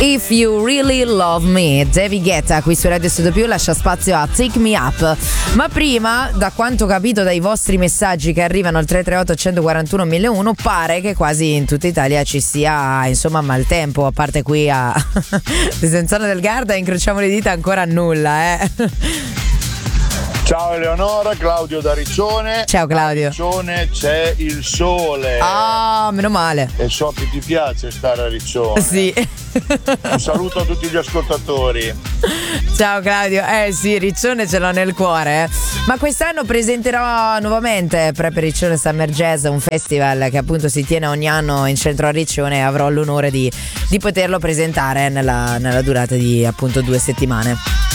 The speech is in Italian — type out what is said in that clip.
If You Really Love Me, David Guetta qui su Radio Studio Più, lascia spazio a Take Me Up. Ma prima, da quanto ho capito dai vostri messaggi che arrivano al 338 141 1001, pare che quasi in tutta Italia ci sia insomma maltempo, a parte qui a Desenzano del Garda, incrociamo le dita, ancora nulla, Ciao Eleonora, Claudio da Riccione. Ciao Claudio. A Riccione c'è il sole. Ah, meno male. E so che ti piace stare a Riccione. Sì. Un saluto a tutti gli ascoltatori. Ciao Claudio. Sì, Riccione ce l'ho nel cuore. Ma quest'anno presenterò nuovamente Prepe Riccione Summer Jazz, un festival che appunto si tiene ogni anno in centro a Riccione, e avrò l'onore di poterlo presentare nella durata di appunto 2 settimane.